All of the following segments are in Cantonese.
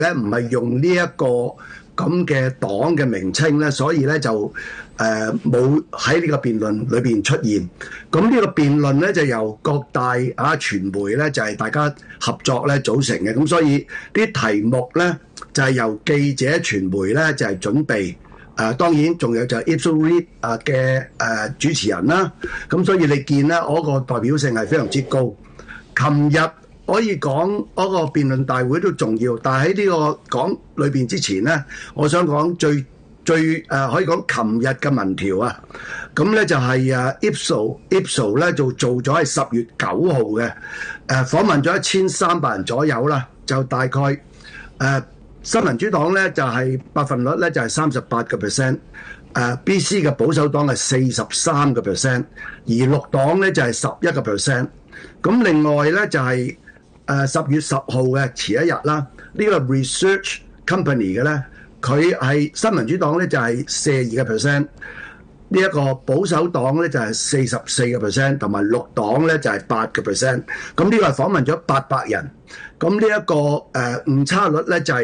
咧唔係用呢一個咁嘅黨嘅名稱咧，所以咧就冇喺呢個辯論裏邊出現。咁呢個辯論咧就由各大傳媒咧就係大家合作咧組成嘅。咁所以啲題目咧就係由記者、傳媒咧就係準備。當然仲有就係 Ipsos Reid 嘅主持人啦。咁所以你見咧嗰個代表性係非常之高。琴日可以講嗰個辯論大會都重要，但係喺呢個講裏邊之前咧，我想講最可以講琴日嘅民調啊，咁咧就係Ipsos 咧就做咗係10月9號嘅，訪問咗1300人左右啦，就大概新民主黨咧就係百分率咧就係38%，BC 嘅保守黨係43%，而綠黨咧就係11%。咁另外咧就係10月10號嘅遲一日啦，呢個 Research Company 嘅咧，佢係新民主黨咧就係42%，呢一個保守黨咧就係44%，同埋綠黨咧就係8%。咁呢個係訪問咗800人，咁呢一個誤差率咧就係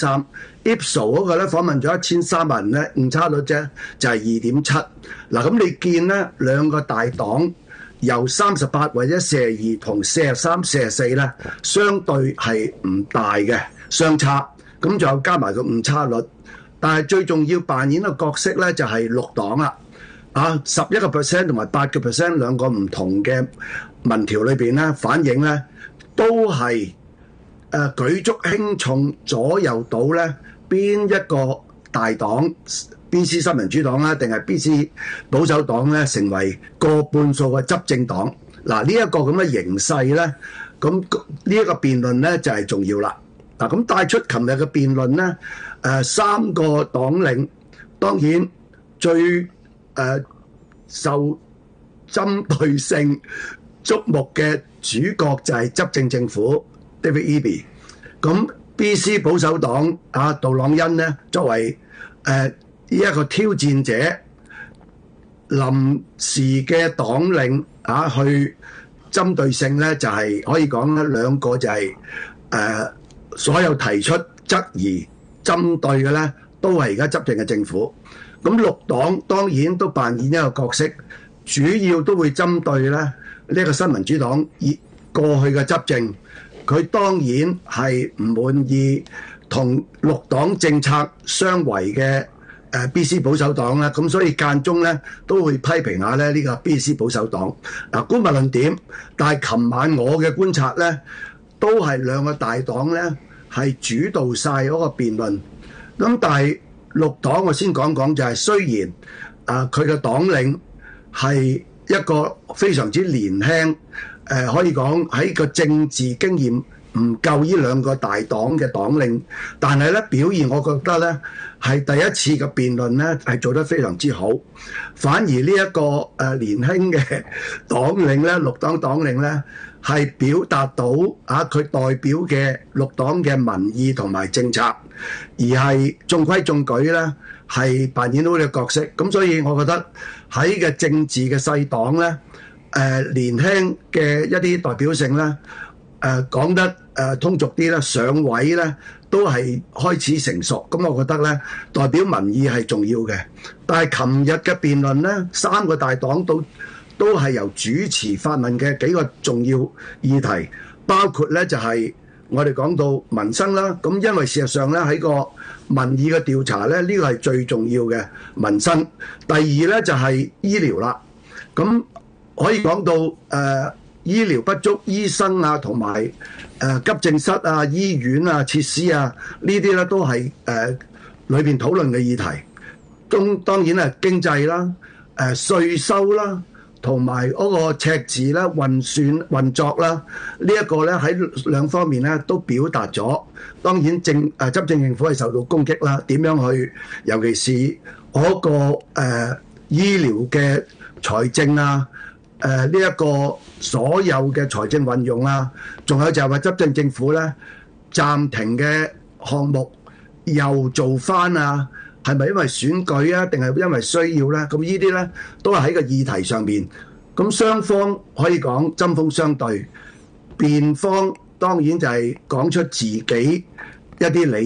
4.3。Ipsos 嗰個咧訪問咗1300人咧，誤差率啫就係2.7。嗱，咁你見咧兩個大黨由38或者42同43、44咧，相對係唔大嘅相差，咁仲有加埋個誤差率。但係最重要扮演嘅角色咧就係綠黨啦，11% 同埋8% 兩個唔同嘅民調裏邊咧反映咧都係舉足輕重左右到咧邊一個大黨。BC 新民主黨啦，定係 BC 保守黨咧，成為過半數嘅執政黨。嗱，呢一個咁嘅形勢咧，咁呢一個辯論咧就係重要啦。嗱，咁帶出琴日嘅辯論咧，三個黨領當然最受針對性矚目嘅主角就係執政政府 David Eby。咁 BC 保守黨杜朗恩咧作為呢一個挑戰者，臨時嘅黨領去針對性咧，就係可以講咧兩個就係所有提出質疑、針對嘅咧，都係而家執政嘅政府。咁綠黨當然都扮演一個角色，主要都會針對咧呢一個新民主黨過去嘅執政，佢當然係唔滿意同綠黨政策相違嘅。BC 保守黨啦，咁所以間中咧都會批評下咧呢個 BC 保守黨。觀物論點，但係琴晚我嘅觀察咧，都係兩個大黨咧係主導晒嗰個辯論。咁但係綠黨我先講講就係，雖然佢嘅黨領係一個非常之年輕，可以講喺個政治經驗唔夠呢兩個大黨嘅黨領，但係咧表現我覺得咧係第一次嘅辯論咧係做得非常之好。反而呢一個年輕嘅黨領咧，綠黨黨領咧係表達到佢代表嘅綠黨嘅民意同埋政策，而係中規中矩咧係扮演到呢個角色。咁所以我覺得喺嘅政治嘅細黨咧，年輕嘅一啲代表性咧。講得通俗啲咧，上位咧都係開始成熟，咁我覺得咧代表民意係重要嘅。但係琴日嘅辯論咧，三個大黨都係由主持發問嘅幾個重要議題，包括咧就係我哋講到民生啦。咁因為事實上咧喺個民意嘅調查咧，呢個係最重要嘅民生。第二咧就係醫療啦。咁可以講到醫療不足，醫生同埋急症室醫院設施呢啲咧都係裏邊討論嘅議題。當然係經濟啦、稅收啦，同埋嗰個赤字啦、運作啦，呢一個咧喺兩方面咧都表達咗。當然執政政府係受到攻擊啦，點樣去，尤其是嗰個醫療嘅財政呢一個所有嘅財政運用仲有就係話執政政府咧暫停嘅項目又做翻係咪因為選舉定係因為需要咧？咁呢啲咧都係喺個議題上面。咁雙方可以講針鋒相對，辯方當然就係講出自己一啲理